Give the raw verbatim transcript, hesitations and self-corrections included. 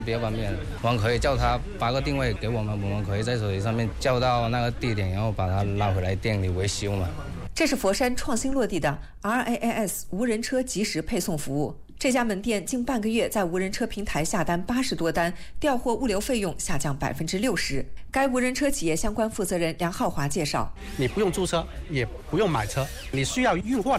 比较方便，我们可以叫他发个定位给我们，我们可以在手机上面叫到那个地点，然后把它拉回来店里维修嘛。 这是佛山创新落地的 R A A S 无人车即时配送服务。这家门店近半个月在无人车平台下单八十多单，调货物流费用下降百分之六十。该无人车企业相关负责人梁浩华介绍： 你不用租车，也不用买车，你需要运货的